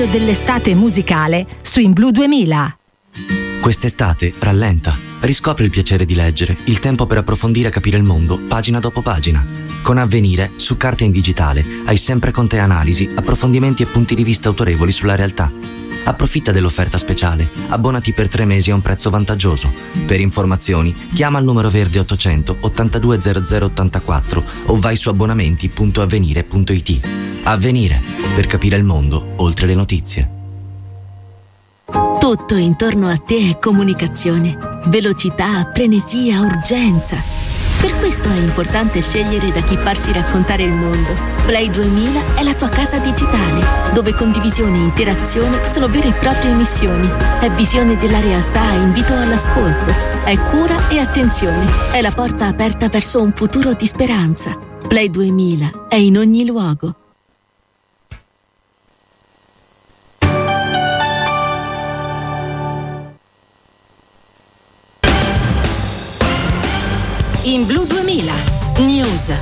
meglio dell'estate musicale su In Blu 2000. Quest'estate rallenta, riscopri il piacere di leggere, il tempo per approfondire e capire il mondo, pagina dopo pagina. Con Avvenire, su carta e in digitale, hai sempre con te analisi, approfondimenti e punti di vista autorevoli sulla realtà. Approfitta dell'offerta speciale, abbonati per 3 mesi a un prezzo vantaggioso. Per informazioni, chiama il numero verde 800 82 0084 o vai su abbonamenti.avvenire.it. Avvenire, per capire il mondo oltre le notizie. Tutto intorno a te è comunicazione, velocità, frenesia, urgenza. Per questo è importante scegliere da chi farsi raccontare il mondo. Play 2000 è la tua casa digitale, dove condivisione e interazione sono vere e proprie missioni. È visione della realtà e invito all'ascolto. È cura e attenzione. È la porta aperta verso un futuro di speranza. Play 2000 è in ogni luogo. In Blu 2000 News.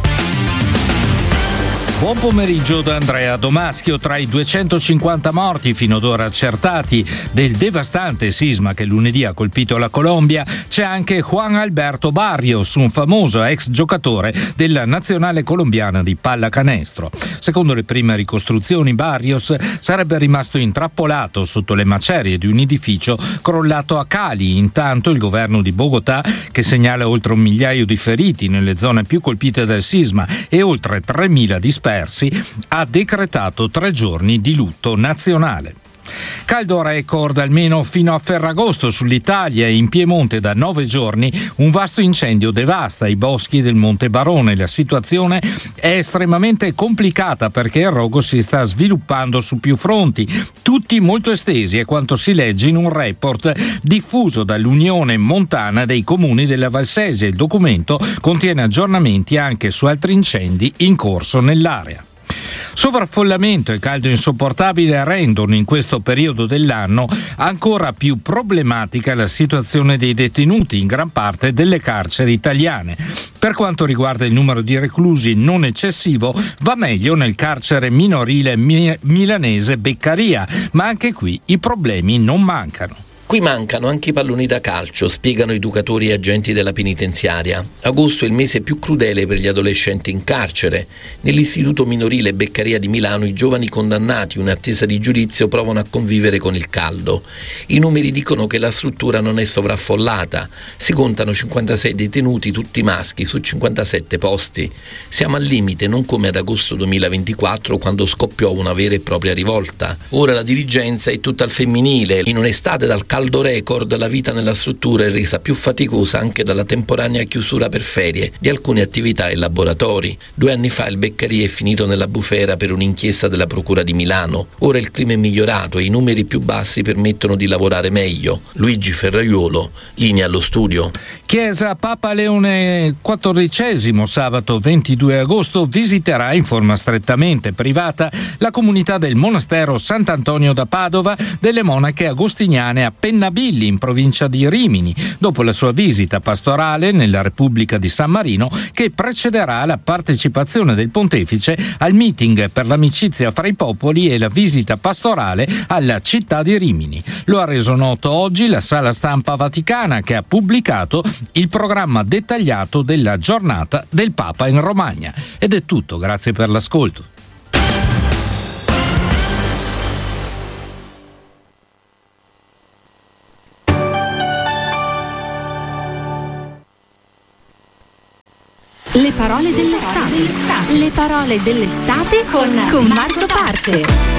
Buon pomeriggio da Andrea Domaschio. Tra i 250 morti fino ad ora accertati del devastante sisma che lunedì ha colpito la Colombia c'è anche Juan Alberto Barrios, un famoso ex giocatore della nazionale colombiana di pallacanestro. Secondo le prime ricostruzioni, Barrios sarebbe rimasto intrappolato sotto le macerie di un edificio crollato a Cali. Intanto il governo di Bogotà, che segnala oltre 1 migliaio di feriti nelle zone più colpite dal sisma e oltre 3.000 dispersi, ha decretato 3 giorni di lutto nazionale. Caldo record almeno fino a Ferragosto sull'Italia e in Piemonte da 9 giorni un vasto incendio devasta i boschi del Monte Barone. La situazione è estremamente complicata perché il rogo si sta sviluppando su più fronti, tutti molto estesi, è quanto si legge in un report diffuso dall'Unione Montana dei Comuni della Valsesia. Il documento contiene aggiornamenti anche su altri incendi in corso nell'area. Sovraffollamento e caldo insopportabile rendono in questo periodo dell'anno ancora più problematica la situazione dei detenuti in gran parte delle carceri italiane. Per quanto riguarda il numero di reclusi non eccessivo, va meglio nel carcere minorile milanese Beccaria, ma anche qui i problemi non mancano. Qui mancano anche i palloni da calcio, spiegano educatori e agenti della penitenziaria. Agosto è il mese più crudele per gli adolescenti in carcere. Nell'istituto minorile Beccaria di Milano i giovani condannati in attesa di giudizio provano a convivere con il caldo. I numeri dicono che la struttura non è sovraffollata. Si contano 56 detenuti, tutti maschi, su 57 posti. Siamo al limite, non come ad agosto 2024 quando scoppiò una vera e propria rivolta. Ora la dirigenza è tutta al femminile. In un'estate dal caldo record la vita nella struttura è resa più faticosa anche dalla temporanea chiusura per ferie di alcune attività e laboratori. 2 anni fa il Beccaria è finito nella bufera per un'inchiesta della Procura di Milano. Ora il clima è migliorato e i numeri più bassi permettono di lavorare meglio. Luigi Ferraiuolo, linea allo studio. Chiesa Papa Leone XIV sabato 22 agosto visiterà in forma strettamente privata la comunità del monastero Sant'Antonio da Padova delle monache agostiniane a Pennabilli in provincia di Rimini, dopo la sua visita pastorale nella Repubblica di San Marino che precederà la partecipazione del pontefice al meeting per l'amicizia fra i popoli e la visita pastorale alla città di Rimini. Lo ha reso noto oggi la sala stampa vaticana che ha pubblicato il programma dettagliato della giornata del Papa in Romagna. Ed è tutto, grazie per l'ascolto. Le parole dell'estate. Le parole dell'estate con Marco Parce.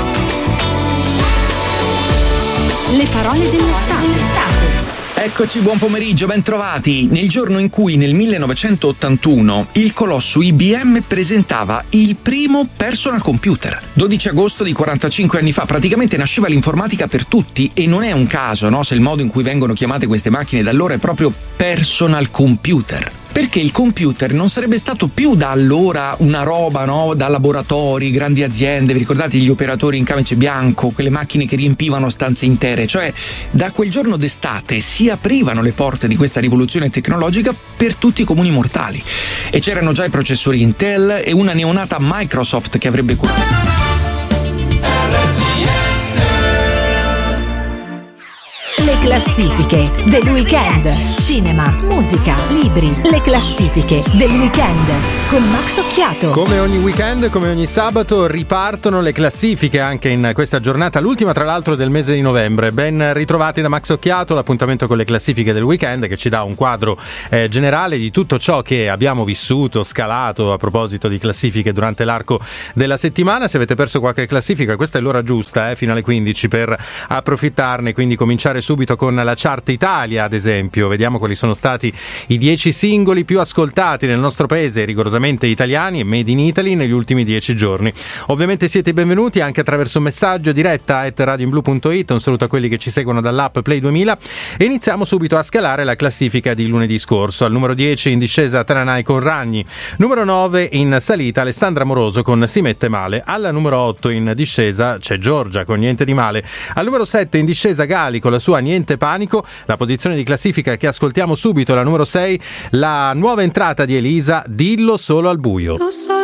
Le parole dell'estate. Eccoci, buon pomeriggio, ben trovati. Nel giorno in cui nel 1981 il colosso IBM presentava il primo personal computer. 12 agosto di 45 anni fa praticamente nasceva l'informatica per tutti e non è un caso, no? Se il modo in cui vengono chiamate queste macchine da allora è proprio personal computer. Perché il computer non sarebbe stato più da allora una roba, no? Da laboratori, grandi aziende, vi ricordate gli operatori in camice bianco, quelle macchine che riempivano stanze intere? Cioè, da quel giorno d'estate si aprivano le porte di questa rivoluzione tecnologica per tutti i comuni mortali. E c'erano già i processori Intel e una neonata Microsoft che avrebbe curato. classifiche del weekend. Cinema, musica, libri. Le classifiche del weekend con Max Occhiato. Come ogni weekend, come ogni sabato, ripartono le classifiche anche in questa giornata, l'ultima tra l'altro del mese di novembre. Ben ritrovati da Max Occhiato, l'appuntamento con le classifiche del weekend che ci dà un quadro generale di tutto ciò che abbiamo vissuto, scalato a proposito di classifiche durante l'arco della settimana. Se avete perso qualche classifica, questa è l'ora giusta, fino alle 15 per approfittarne, quindi cominciare subito con la chart Italia, ad esempio. Vediamo quali sono stati i 10 singoli più ascoltati nel nostro paese, rigorosamente italiani e made in Italy negli ultimi 10 giorni. Ovviamente siete benvenuti anche attraverso un messaggio diretta @radioinblu.it. Un saluto a quelli che ci seguono dall'app Play 2000 e iniziamo subito a scalare la classifica di lunedì scorso. Al numero 10 in discesa Tananai con Ragni, numero 9 in salita Alessandra Moroso con Si mette male, alla numero 8 in discesa c'è Giorgia con Niente di male, al numero 7 in discesa Gali con la sua Niente panico. La posizione di classifica che ascoltiamo subito è la numero 6, la nuova entrata di Elisa, Dillo solo al buio.